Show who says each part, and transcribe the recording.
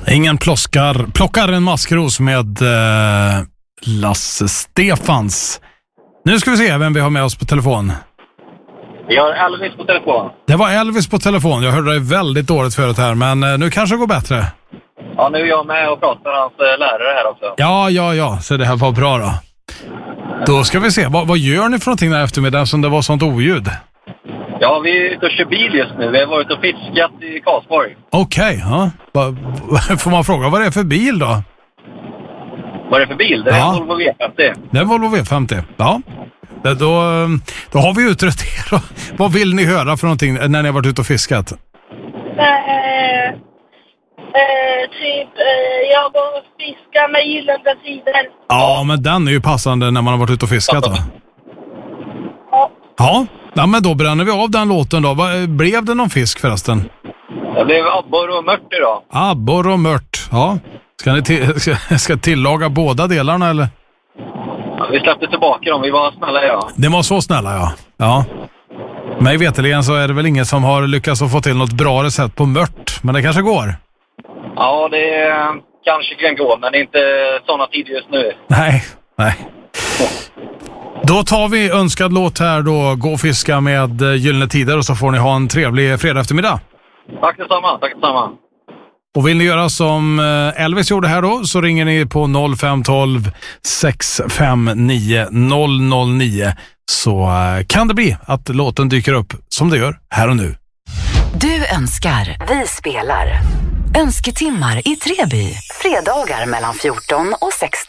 Speaker 1: Ingen plockar en maskros med Lasse Stefans. Nu ska vi se vem vi har med oss på telefon.
Speaker 2: Vi har Elvis på telefon.
Speaker 1: Det var Elvis på telefon. Jag hörde dig väldigt dåligt förut här, men nu kanske det går bättre.
Speaker 2: Ja, nu är jag med och pratar med hans lärare här också.
Speaker 1: Ja. Så det här var bra då. Då ska vi se. Vad gör ni för någonting den här eftermiddagen som det var sånt oljud?
Speaker 2: Ja, vi är ute och kör bil just nu. Vi har varit och fiskat i Karlsborg.
Speaker 1: Okej, ja. Får man fråga vad det är för bil då?
Speaker 2: Vad är det för bil? Det är en Volvo V50.
Speaker 1: Det är en Volvo V50, ja. Då har vi utrett er. Vad vill ni höra för någonting när ni har varit ute och fiskat?
Speaker 3: Jag går och fiskar med Gyllene Tider.
Speaker 1: Ja, men den är ju passande när man har varit ute och fiskat då. Ja, men då bränner vi av den låten då. Blev det någon fisk förresten?
Speaker 2: Det blev abborre och mört idag.
Speaker 1: Abborre och mört, ja. Ska ni ska tillaga båda delarna eller?
Speaker 2: Ja, vi släppte tillbaka dem, vi var snälla
Speaker 1: Det var så snälla ja. Mig veterligen så är det väl ingen som har lyckats att få till något bra recept på mört. Men det kanske går.
Speaker 2: Ja, det kanske kan gå, men det är inte sådana tider just nu.
Speaker 1: Nej. Då tar vi önskad låt här då. Gå och fiska med Gyllene Tider och så får ni ha en trevlig fredag eftermiddag.
Speaker 2: Tack detsamma.
Speaker 1: Och vill ni göra som Elvis gjorde här då så ringer ni på 0512 659 009 så kan det bli att låten dyker upp som det gör här och nu.
Speaker 4: Du önskar, vi spelar. Önsketimmar i Treby. Fredagar mellan 14 och 16.